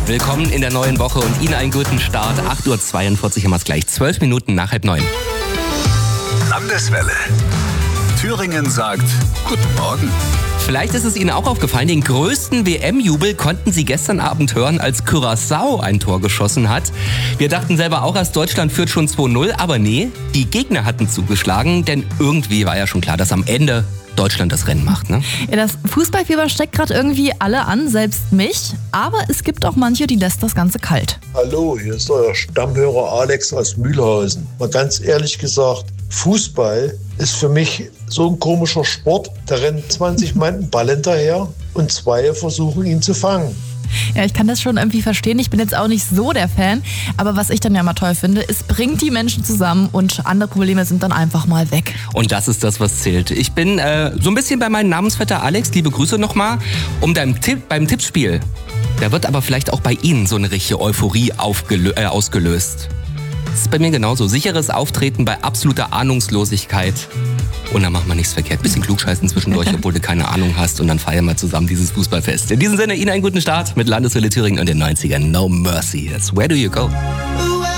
Willkommen in der neuen Woche und Ihnen einen guten Start. 8.42 Uhr haben wir es gleich, 12 Minuten nach 8:30. Landeswelle. Thüringen sagt Guten Morgen. Vielleicht ist es Ihnen auch aufgefallen, den größten WM-Jubel konnten Sie gestern Abend hören, als Curaçao ein Tor geschossen hat. Wir dachten selber auch erst, Deutschland führt schon 2-0, aber nee, die Gegner hatten zugeschlagen, denn irgendwie war ja schon klar, dass am Ende Deutschland das Rennen macht, ne? Ja, das Fußballfieber steckt gerade irgendwie alle an, selbst mich. Aber es gibt auch manche, die lässt das Ganze kalt. Hallo, hier ist euer Stammhörer Alex aus Mühlhausen. Mal ganz ehrlich gesagt, Fußball ist für mich so ein komischer Sport. Da rennen 20 Mann einen Ball hinterher und 2 versuchen ihn zu fangen. Ja, ich kann das schon irgendwie verstehen. Ich bin jetzt auch nicht so der Fan. Aber was ich dann ja mal toll finde, es bringt die Menschen zusammen und andere Probleme sind dann einfach mal weg. Und das ist das, was zählt. Ich bin so ein bisschen bei meinem Namensvetter Alex. Liebe Grüße nochmal. Beim Tippspiel, da wird aber vielleicht auch bei Ihnen so eine richtige Euphorie ausgelöst. Das ist bei mir genauso. Sicheres Auftreten bei absoluter Ahnungslosigkeit. Und dann macht man nichts verkehrt. Bisschen klugscheißen zwischendurch, obwohl du keine Ahnung hast. Und dann feiern wir zusammen dieses Fußballfest. In diesem Sinne, Ihnen einen guten Start mit Landeswelle Thüringen und den 90ern. No Mercy. That's Where Do You Go?